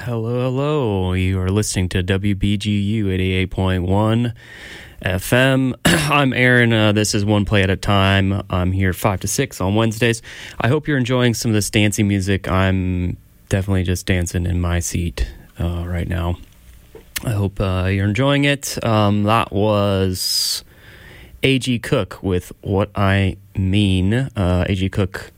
Hello. You are listening to WBGU 88.1 FM. I'm Aaron. This is One Play at a Time. I'm here 5 to 6 on Wednesdays. I hope you're enjoying some of this dancing music. I'm definitely just dancing in my seat right now. I hope you're enjoying it. That was A.G. Cook with What I Mean. A.G. Cook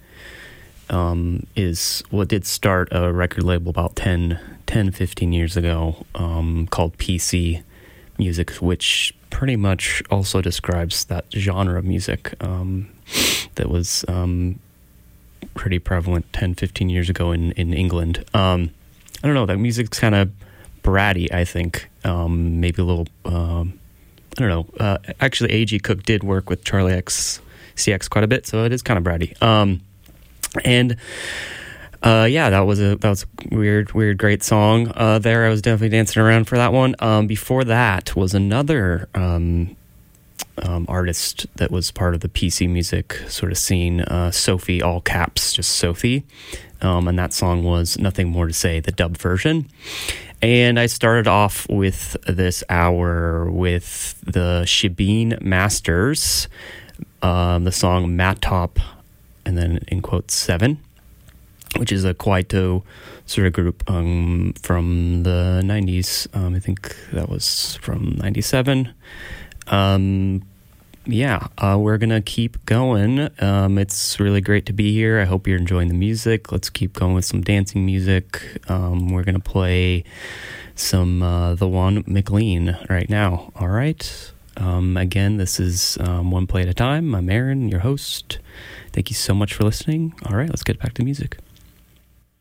is what did start a record label about 15 years ago called PC Music, which pretty much also describes that genre of music that was pretty prevalent 10-15 years ago in England. I don't know, that music's kind of bratty, I think. Maybe a little, I don't know. Actually, A.G. Cook did work with Charlie XCX quite a bit, so it is kind of bratty. That was a weird, great song. There, I was definitely dancing around for that one. Before that was another artist that was part of the PC music sort of scene, Sophie, all caps, just Sophie. And that song was Nothing More to Say, the dub version. And I started off with this hour with the Shebeen Masters, the song Matt Top, and then in quotes 7, which is a Kwaito sort of group from the 90s. I think that was from 97. We're going to keep going. It's really great to be here. I hope you're enjoying the music. Let's keep going with some dancing music. We're going to play some The One McLean right now. All right. Again, this is One Play at a Time. I'm Aaron, your host. Thank you so much for listening. All right, let's get back to music.